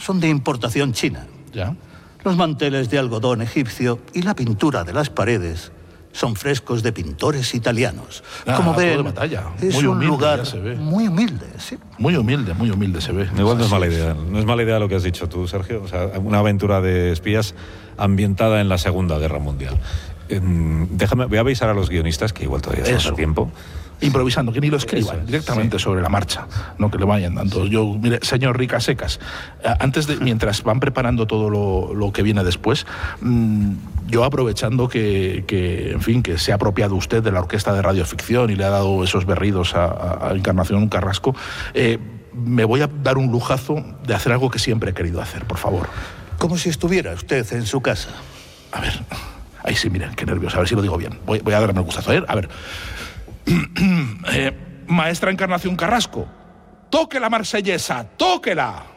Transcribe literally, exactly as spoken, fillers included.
son de importación china. ¿Ya? Los manteles de algodón egipcio y la pintura de las paredes son frescos de pintores italianos. Ah, Como todo de ven, batalla. es Muy un humilde, lugar ya se ve. muy humilde, sí. Muy humilde, muy humilde se ve. Igual no es Así mala idea. No es mala idea lo que has dicho tú, Sergio. O sea, una aventura de espías ambientada en la Segunda Guerra Mundial. Eh, déjame, voy a avisar a los guionistas que igual todavía estamos Eso. a tiempo. Improvisando, que ni lo escriban, Eso, directamente sí. sobre la marcha, no que le vayan dando. Yo, mire, señor Ricasecas, eh, antes de, mientras van preparando todo lo, lo que viene después, mmm, yo aprovechando que, que, en fin, que se ha apropiado usted de la orquesta de radioficción y le ha dado esos berridos a, a, a Encarnación Carrasco, eh, me voy a dar un lujazo de hacer algo que siempre he querido hacer, por favor. Como si estuviera usted en su casa. A ver, ahí sí, miren, qué nervios, a ver si lo digo bien. Voy, voy a darme el gustazo, a ver, a ver. Eh, maestra Encarnación Carrasco, toque la marsellesa, tóquela.